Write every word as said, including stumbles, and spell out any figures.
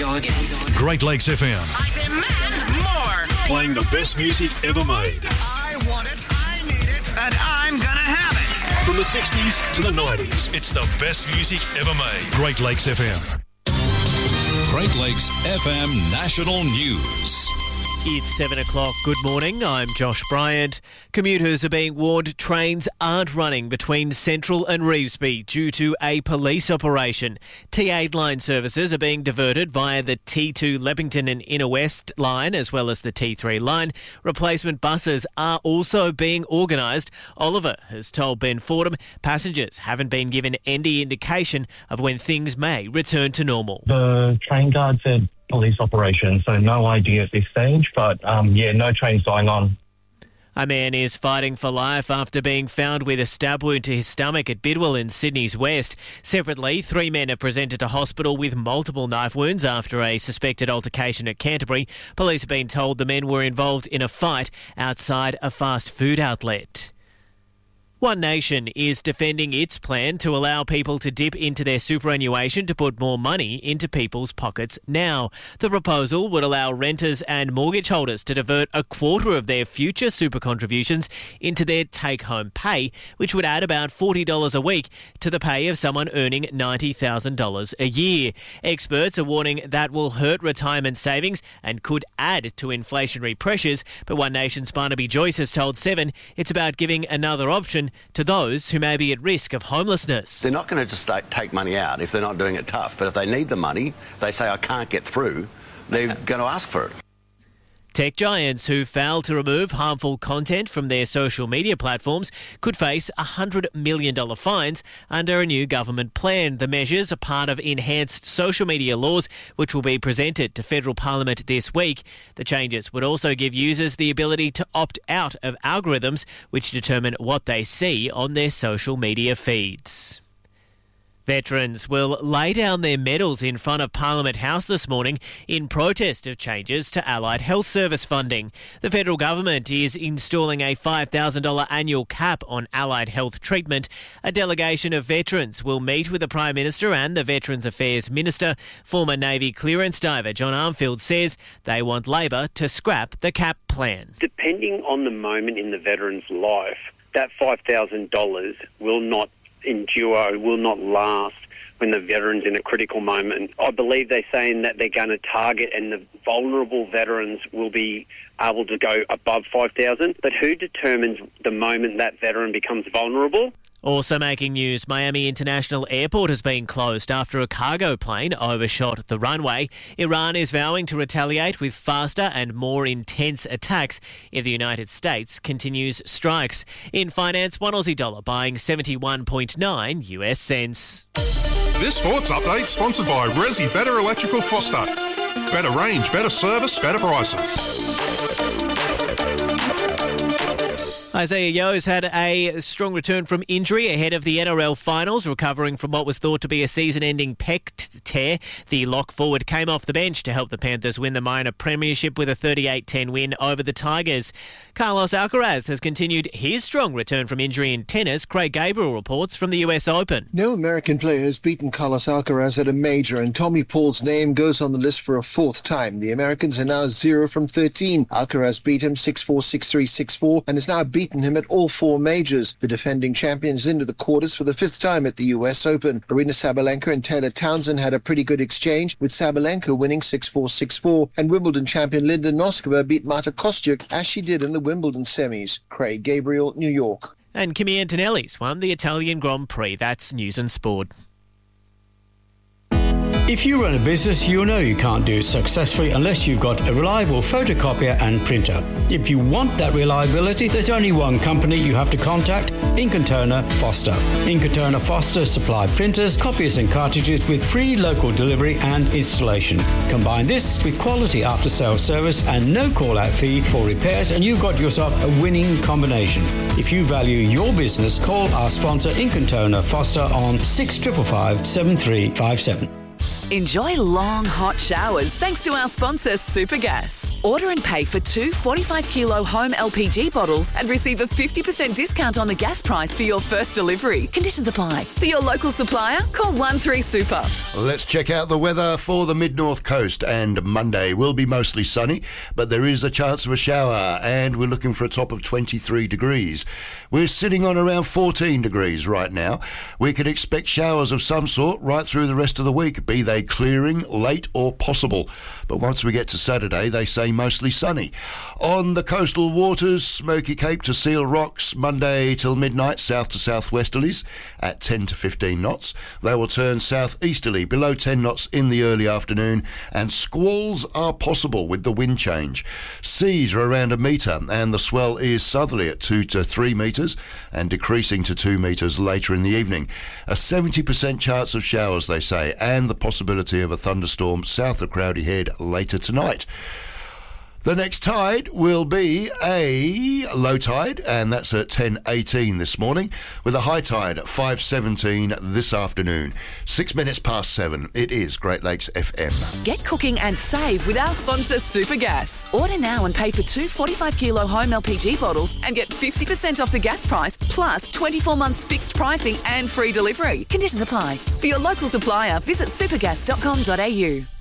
go again. Great Lakes F M. I demand more. Playing the best music ever made. I want it, I need it, and I'm gonna have it. From the sixties to the nineties, it's the best music ever made. Great Lakes F M. Great Lakes F M National News. It's seven o'clock. Good morning. I'm Josh Bryant. Commuters are being warned trains aren't running between Central and Revesby due to a police operation. T eight line services are being diverted via the T two Leppington and Inner West line as well as the T three line. Replacement buses are also being organised. Oliver has told Ben Fordham passengers haven't been given any indication of when things may return to normal. The train guard said police operation, so no idea at this stage, but um, yeah, no trains going on. A man is fighting for life after being found with a stab wound to his stomach at Bidwell in Sydney's West. Separately, three men have presented to hospital with multiple knife wounds after a suspected altercation at Canterbury. Police have been told the men were involved in a fight outside a fast food outlet. One Nation is defending its plan to allow people to dip into their superannuation to put more money into people's pockets now. The proposal would allow renters and mortgage holders to divert a quarter of their future super contributions into their take-home pay, which would add about forty dollars a week to the pay of someone earning ninety thousand dollars a year. Experts are warning that will hurt retirement savings and could add to inflationary pressures, but One Nation's Barnaby Joyce has told Seven it's about giving another option to those who may be at risk of homelessness. They're not going to just take money out if they're not doing it tough, but if they need the money, they say, I can't get through, they're going to ask for it. Tech giants who fail to remove harmful content from their social media platforms could face one hundred million dollars fines under a new government plan. The measures are part of enhanced social media laws, which will be presented to federal parliament this week. The changes would also give users the ability to opt out of algorithms which determine what they see on their social media feeds. Veterans will lay down their medals in front of Parliament House this morning in protest of changes to Allied Health Service funding. The federal government is installing a five thousand dollars annual cap on allied health treatment. A delegation of veterans will meet with the Prime Minister and the Veterans Affairs Minister. Former Navy clearance diver John Armfield says they want Labor to scrap the cap plan. Depending on the moment in the veteran's life, that five thousand dollars will not endure, will not last when the veteran's in a critical moment. I believe they're saying that they're going to target and the vulnerable veterans will be able to go above five thousand dollars. But who determines the moment that veteran becomes vulnerable? Also making news, Miami International Airport has been closed after a cargo plane overshot the runway. Iran is vowing to retaliate with faster and more intense attacks if the United States continues strikes. In finance, one Aussie dollar buying seventy-one point nine U S cents. This sports update sponsored by Resi Better Electrical Foster. Better range, better service, better prices. Isaiah Yo's had a strong return from injury ahead of the N R L finals, recovering from what was thought to be a season-ending pec tear. The lock forward came off the bench to help the Panthers win the minor premiership with a thirty-eight ten win over the Tigers. Carlos Alcaraz has continued his strong return from injury in tennis. Craig Gabriel reports from the U S Open. No American player has beaten Carlos Alcaraz at a major, and Tommy Paul's name goes on the list for a fourth time. The Americans are now zero from thirteen. Alcaraz beat him six four, six three, six four, and has now beaten him at all four majors. The defending champions into the quarters for the fifth time at the U S Open. Aryna Sabalenka and Taylor Townsend had a pretty good exchange, with Sabalenka winning six four, six four, and Wimbledon champion Linda Noskova beat Marta Kostyuk as she did in the Wimbledon semis. Craig Gabriel, New York. And Kimi Antonelli's won the Italian Grand Prix. That's News and Sport. If you run a business, you'll know you can't do it successfully unless you've got a reliable photocopier and printer. If you want that reliability, there's only one company you have to contact, Ink and Toner Foster. Ink and Toner Foster supply printers, copiers and cartridges with free local delivery and installation. Combine this with quality after-sales service and no call-out fee for repairs, and you've got yourself a winning combination. If you value your business, call our sponsor Ink and Toner Foster on six five five, seven three five seven. Enjoy long, hot showers thanks to our sponsor, Supergas. Order and pay for two forty-five kilo home L P G bottles and receive a fifty percent discount on the gas price for your first delivery. Conditions apply. For your local supplier, call one three super. Let's check out the weather for the mid-north coast. And Monday will be mostly sunny, but there is a chance of a shower, and we're looking for a top of twenty-three degrees. We're sitting on around fourteen degrees right now. We can expect showers of some sort right through the rest of the week, be they clearing, late or possible. But once we get to Saturday, they say mostly sunny. On the coastal waters, Smoky Cape to Seal Rocks, Monday till midnight, south to southwesterlies at ten to fifteen knots. They will turn southeasterly below ten knots in the early afternoon, and squalls are possible with the wind change. Seas are around a metre, and the swell is southerly at two to three metres and decreasing to two metres later in the evening. A seventy percent chance of showers, they say, and the possibility of a thunderstorm south of Crowdy Head later tonight. The next tide will be a low tide, and that's at ten eighteen this morning, with a high tide at five seventeen this afternoon. Six minutes past seven. It is Great Lakes F M. Get cooking and save with our sponsor, Supergas. Order now and pay for two forty-five kilo home L P G bottles and get fifty percent off the gas price, plus twenty-four months fixed pricing and free delivery. Conditions apply. For your local supplier, visit supergas dot com dot a u.